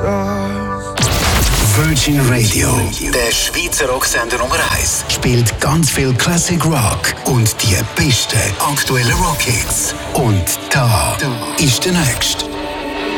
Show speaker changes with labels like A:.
A: Virgin Radio, der Schweizer Rocksender Nummer 1, spielt ganz viel Classic Rock und die besten aktuellen Rockhits. Und da ist der nächste